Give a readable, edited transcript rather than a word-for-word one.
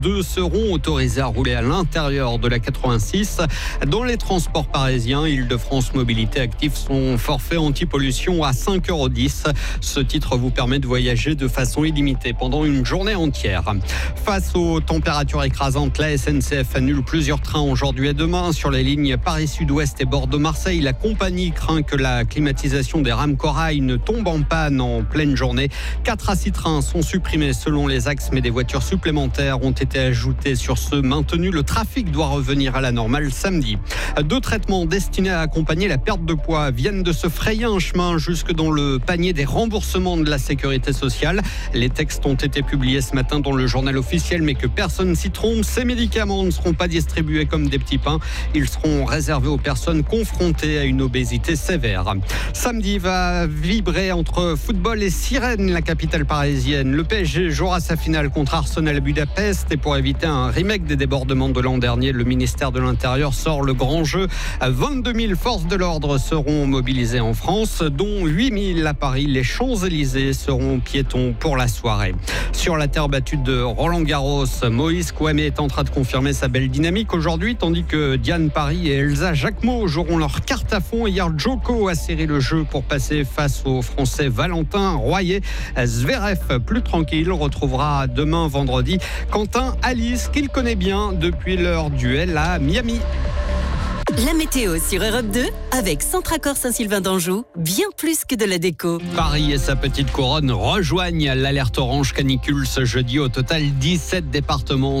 Deux seront autorisés à rouler à l'intérieur de la 86. Dans les transports parisiens, Île-de-France Mobilité active son forfait anti-pollution à 5,10 €. Ce titre vous permet de voyager de façon illimitée pendant une journée entière. Face aux températures écrasantes, la SNCF annule plusieurs trains aujourd'hui et demain sur les lignes Paris-Sud-Ouest et Bordeaux-Marseille. La compagnie craint que la climatisation des rames Corail ne tombe en panne en pleine journée. 4 à 6 trains sont supprimés selon les axes, mais des voitures supplémentaires ont été ajoutées sur ceux maintenus. Le trafic doit revenir à la normale samedi. 2 traitements destinés à accompagner la perte de poids viennent de se frayer un chemin jusque dans le panier des remboursements de la sécurité sociale. Les textes ont été publiés ce matin dans le journal officiel, mais que personne ne s'y trompe, ces médicaments ne seront pas distribués comme des petits pains. Ils seront réservés aux personnes confrontées à une obésité sévère. Samedi va vibrer entre football et sirène, la capitale parisienne. Le PSG jouera sa finale contre Arsenal à Budapest et pour éviter un remake des débordements de l'an dernier, le ministère de l'Intérieur sort le grand jeu. 22 000 forces de l'ordre seront mobilisées en France, dont 8 000 à Paris. Les Champs-Élysées seront piétons pour la soirée. Sur la terre battue de Roland-Garros, Moïse Kouamé est en train de confirmer sa belle dynamique aujourd'hui, tandis que Diane Paris et Elsa Jacquemot joueront leur carte à fond. Hier, Djoko a serré le jeu pour passer face au Français Valentin Royer. Zverev, plus tranquille, retrouvera demain vendredi Quentin Alice, qu'il connaît bien depuis leur duel à Miami. La météo sur Europe 2 avec Centracor Saint-Sylvain d'Anjou, bien plus que de la déco. Paris et sa petite couronne rejoignent l'alerte orange canicule ce jeudi. Au total, 17 départements